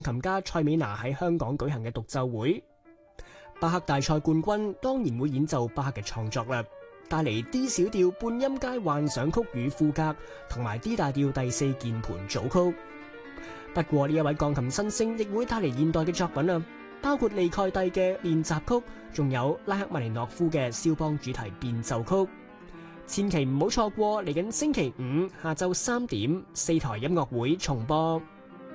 琴家蔡美娜喺香港舉行嘅獨奏會。巴赫大賽冠軍當然會演奏巴赫嘅創作啦，帶嚟 D 小調半音階幻想曲與賦格，同埋 D 大調第4鍵盤組曲。不過呢一位鋼琴新星亦會帶嚟現代嘅作品啊，包括利蓋蒂嘅練習曲，仲有拉赫曼尼諾夫嘅肖邦主題變奏曲。千祈唔好錯過嚟緊星期五下晝3點4台音樂會重播。